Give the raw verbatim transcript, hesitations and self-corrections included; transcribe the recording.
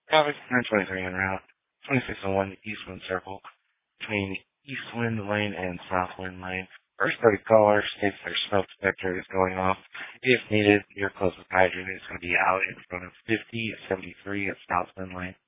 Traffic nine twenty-three en route. twenty-six oh one East Wind Circle between East Wind Lane and South Wind Lane. First thirty caller states their smoke detector is going off. If needed, your closest hydrant is going to be out in front of fifty seventy-three at South Wind Lane.